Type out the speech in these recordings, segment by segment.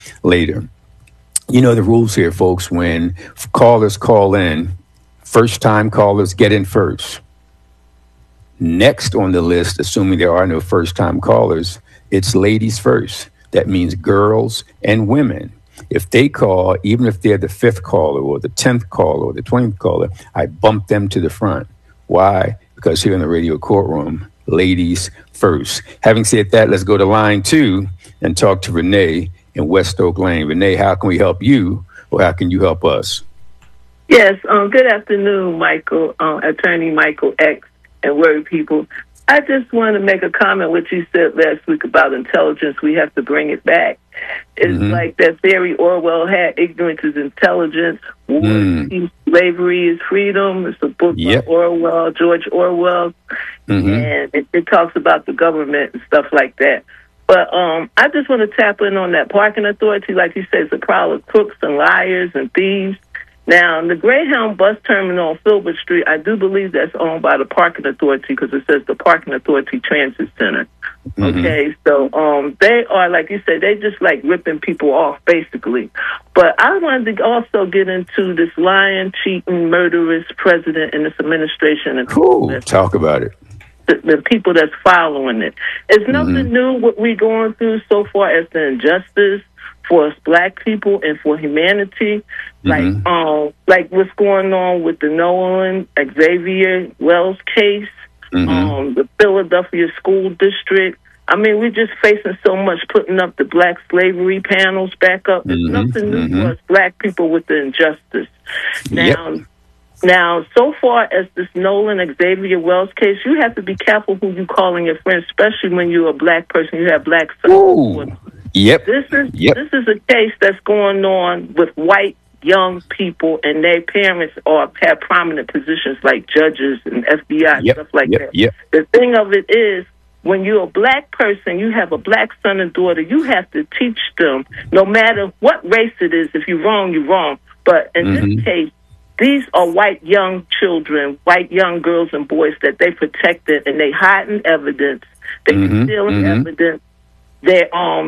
later. You know the rules here, folks. When callers call in, first time callers get in first. Next on the list, assuming there are no first time callers, it's ladies first. That means girls and women. If they call, even if they're the fifth caller or the 10th caller or the 20th caller, I bump them to the front. Why? Because here in the radio courtroom, ladies first. Having said that, let's go to line 2 and talk to Renee in West Oak Lane. Renee, how can we help you, or how can you help us? Yes, good afternoon, Michael, Attorney Michael X and Word People. I just want to make a comment what you said last week about intelligence. We have to bring it back. It's like that theory Orwell had, ignorance is intelligence, war is peace, slavery is freedom. It's a book by Orwell, George Orwell, and it talks about the government and stuff like that. But I just want to tap in on that parking authority. Like you said, it's a crowd of crooks and liars and thieves. Now, the Greyhound bus terminal on Filbert Street, I do believe that's owned by the Parking Authority because it says the Parking Authority Transit Center. Okay, so they are, like you said, they just like ripping people off, basically. But I wanted to also get into this lying, cheating, murderous president and this administration. And talk about it. The people that's following it. It's nothing new what we're going through so far as the injustice for us black people and for humanity, like what's going on with the Nolan Xavier Wells case, the Philadelphia school district. I mean, we're just facing so much, putting up the black slavery panels back up. There's nothing new for us black people with the injustice. Now, so far as this Nolan Xavier Wells case, you have to be careful who you calling your friend, especially when you're a black person. You have black sons. This is a case that's going on with white young people, and their parents have prominent positions like judges and FBI stuff like that. The thing of it is, when you're a black person, you have a black son and daughter. You have to teach them, no matter what race it is. If you're wrong, you're wrong. But in this case, these are white young children, white young girls and boys that they protected, and they hiding evidence. They stealing evidence. They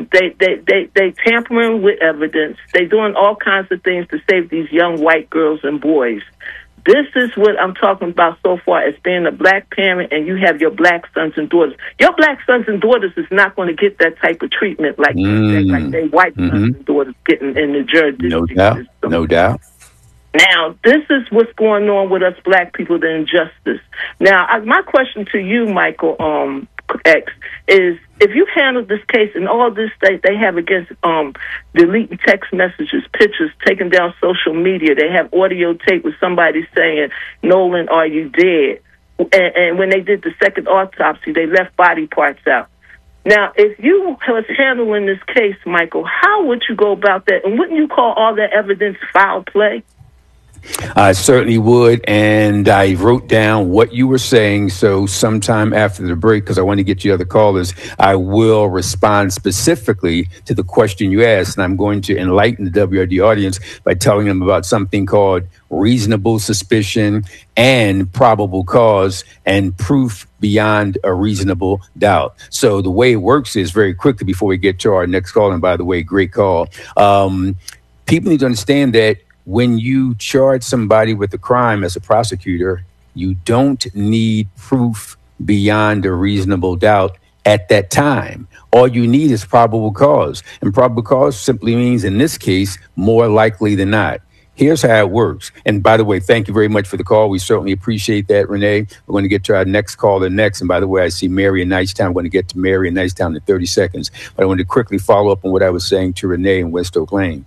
tampering with evidence. They doing all kinds of things to save these young white girls and boys. This is what I'm talking about so far as being a black parent, and you have your black sons and daughters. Your black sons and daughters is not going to get that type of treatment like they white sons and daughters getting in the jurisdiction. No doubt. Now, this is what's going on with us black people, the injustice. Now, my question to you, Michael X, is if you handled this case and all this they have against deleting text messages, pictures, taking down social media, they have audio tape with somebody saying, Nolan, are you dead? And when they did the second autopsy, they left body parts out. Now, if you was handling this case, Michael, how would you go about that? And wouldn't you call all that evidence foul play? I certainly would, and I wrote down what you were saying, so sometime after the break, because I want to get you other callers, I will respond specifically to the question you asked, and I'm going to enlighten the WRD audience by telling them about something called reasonable suspicion and probable cause and proof beyond a reasonable doubt. So the way it works is, very quickly before we get to our next call, and by the way, great call, people need to understand that when you charge somebody with a crime as a prosecutor, you don't need proof beyond a reasonable doubt at that time. All you need is probable cause. And probable cause simply means, in this case, more likely than not. Here's how it works. And by the way, thank you very much for the call. We certainly appreciate that, Renee. We're going to get to our next caller next. And by the way, I see Mary in Nicetown. I'm going to get to Mary in Nicetown in 30 seconds. But I want to quickly follow up on what I was saying to Renee in West Oak Lane.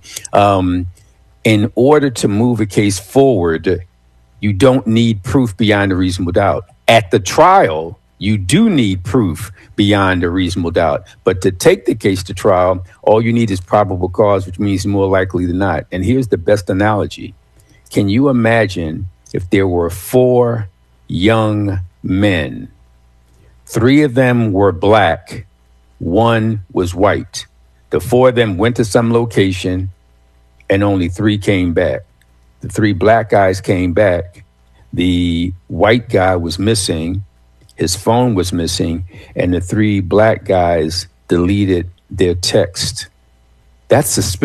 In order to move a case forward, you don't need proof beyond a reasonable doubt. At the trial, you do need proof beyond a reasonable doubt. But to take the case to trial, all you need is probable cause, which means more likely than not. And here's the best analogy. Can you imagine if there were 4 young men? 3 of them were black, 1 was white. The 4 of them went to some location, and only 3 came back. The 3 black guys came back. The white guy was missing. His phone was missing. And the 3 black guys deleted their text. That's suspicious.